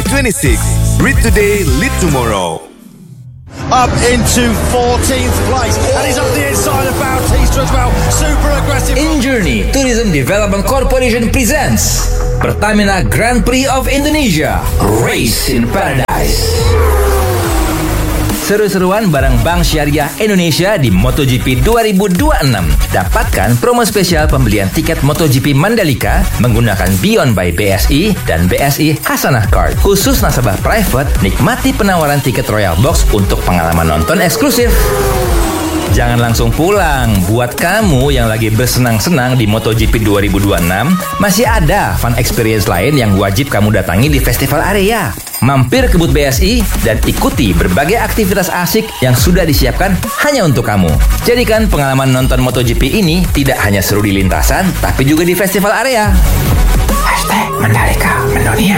2026. Read today, lead tomorrow. Up into 14th place, and he's up the inside of Bautista as well. Super aggressive. InJourney Tourism Development Corporation presents Pertamina Grand Prix of Indonesia, Race in Paradise. Seru-seruan bareng Bank Syariah Indonesia di MotoGP 2026. Dapatkan promo spesial pembelian tiket MotoGP Mandalika menggunakan Beyond by BSI dan BSI Hasanah Card. Khusus nasabah private, nikmati penawaran tiket Royal Box untuk pengalaman nonton eksklusif. Jangan langsung pulang. Buat kamu yang lagi bersenang-senang di MotoGP 2026, masih ada fun experience lain yang wajib kamu datangi di festival area. Mampir ke booth BSI dan ikuti berbagai aktivitas asik yang sudah disiapkan hanya untuk kamu. Jadikan pengalaman nonton MotoGP ini tidak hanya seru di lintasan, tapi juga di festival area. #Mandalika Mendunia.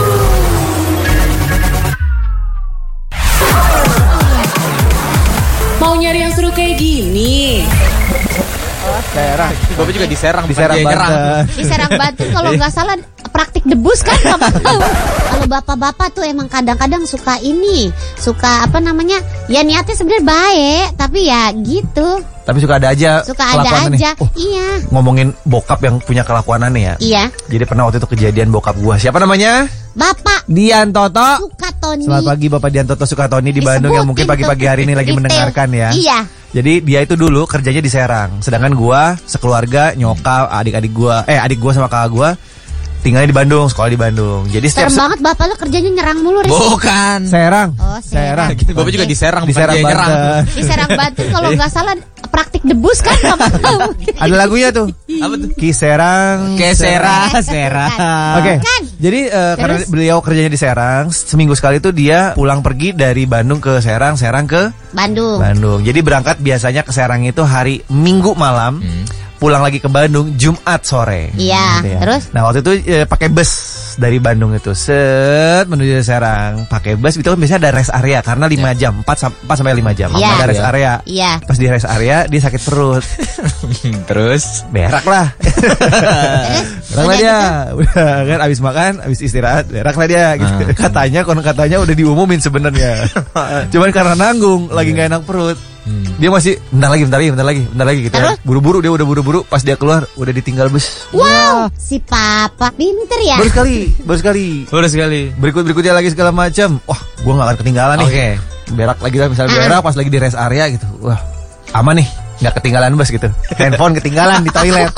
Mau nyari yang seru kayak gini? Serang. Bapak juga di Serang Banten. Di Serang Banten kalau nggak salah praktik debus kan Bapak tahu. Kalau bapak-bapak tuh emang kadang-kadang suka apa namanya? Ya niatnya sebenarnya baik, tapi ya gitu. Tapi suka ada aja. Iya. Ngomongin bokap yang punya kelakuan aneh ya. Iya. Jadi pernah waktu itu kejadian bokap gua. Siapa namanya? Bapak Dian Toto Sukatoni. Selamat pagi Bapak Dian Toto Sukatoni di Bandung yang mungkin pagi-pagi hari ini lagi detail. mendengarkan ya. Iya. Jadi dia itu dulu kerjanya di Serang. Sedangkan gua sekeluarga, nyokap, adik gua sama kakak gua tinggalnya di Bandung, sekolah di Bandung. Jadi serem banget bapak lo kerjanya nyerang mulu. Bukan. Serang. Oh, Serang. Bapak juga di Serang, di Serang Banten. Di Serang Banten kalau nggak salah praktik debus kan Bapak tahu. Ada lagunya tuh. Apa tuh? Serang. Oke. Jadi karena beliau kerjanya di Serang, seminggu sekali tuh dia pulang pergi dari Bandung ke Serang ke Bandung. Jadi berangkat biasanya ke Serang itu hari Minggu malam. Pulang lagi ke Bandung Jumat sore. Iya, gitu ya. Terus? Nah waktu itu pakai bus dari Bandung itu menuju Serang. Pakai bus itu kan biasanya ada rest area karena 5 jam, 4 sampai 5 jam. Ya. Ada rest area. Iya. Pas di rest area dia sakit perut. Terus Berak lah. Berak lah dia. Udah kan abis makan, abis istirahat, berak lah dia gitu. Katanya udah diumumin sebenarnya. Cuman karena nanggung lagi nggak enak perut. Dia masih bentar lagi gitu. Terus? Buru-buru dia udah buru-buru pas dia keluar udah ditinggal bus. Wow, si papa pinter ya. Baru sekali. Berikutnya lagi segala macam. Wah, gua enggak akan ketinggalan nih. Oke. Berak lagi lah misalnya berak pas lagi di rest area gitu. Wah, aman nih, enggak ketinggalan bus gitu. Handphone ketinggalan di toilet.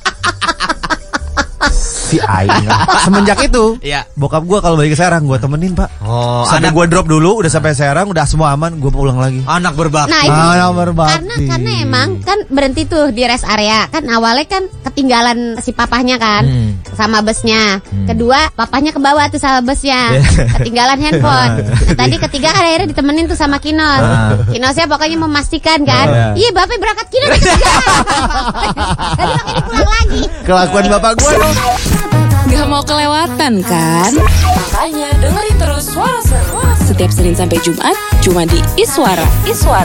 Si Aing. Semenjak itu, bokap gue kalau balik ke Serang gue temenin Pak. Sampai gue drop dulu, udah sampai Serang, udah semua aman, gue pulang lagi. Anak berbakti. Nah, karena emang kan berhenti tuh di rest area. Kan awalnya kan ketinggalan si papahnya kan sama busnya. Kedua, papahnya ke bawah tuh sama busnya. Ketinggalan handphone. Tadi ketiga kan akhirnya ditemenin tuh sama Kinos. Kinosnya pokoknya memastikan kan. Iya, bapak berangkat Kinos ketinggalan. Tadi makanya pulang lagi. Kelakuan bapak gue dong. Gak mau kelewatan kan? Makanya dengerin terus Suara Seru setiap Senin sampai Jumat cuma di Iswara.